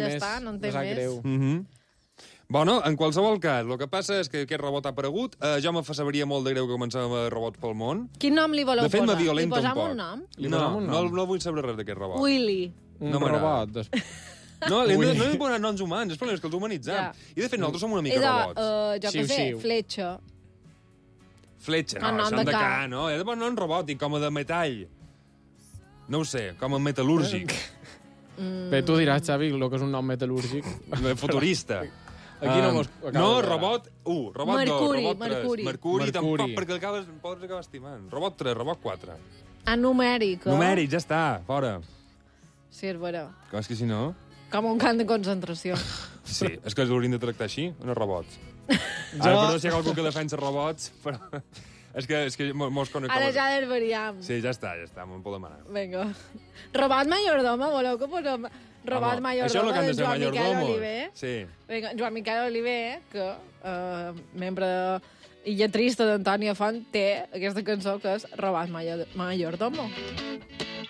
Ja més. està, no en té sap més. greu. Bueno, en qualsevol cas, el que passa és que aquest robot ha aparegut. Jo me sabria molt de greu que comencem a robots pel món. Quin nom li voleu De fet, posar? me violenta Li un posam poc. un nom? Li No, posam un nom? no vull saber res d'aquest robot. Willy. Un No m'agrada. robot. No, no hem posat noms humans, el problema és que els humanitzem. Ja. I de fet, nosaltres som una mica robots. Jo què sé, Xiu-xiu. Fletxa. Fletxa, El no, nom això de de K. K, no? He de posar nom robòtic, com a de metall. No ho sé, com a metal·lúrgic. Bé, tu diràs, Xavi, el que és un nom metal·lúrgic. Futurista. Aquí no mos acaba No, de robot 1, robot 2, Mercuri, robot 3. Mercuri. Mercuri, tampoc, Mercuri. perquè pots acabar estimant. Robot 3, robot 4. Numèric, eh? Numèric, ja està, fora. Sí, és vera. És que si no... Com un camp de concentració. Sí, és que l'haurien de tractar així, no robots. Ara, perdó si hi ha algú que defensa robots, però... és que mos connectem... Ara ja desvariam. Sí, ja està, me'n podem anar. Vinga. Robot Mayordomo, voleu que posem... Robot Home, Mayordomo això és el que han de de ser Joan Miquel Mayordomo. Oliver. Sí. Vinga, Joan Miquel Oliver, que membre i lletrista d'Antònia Font, té aquesta cançó que és Robot Mayordomo.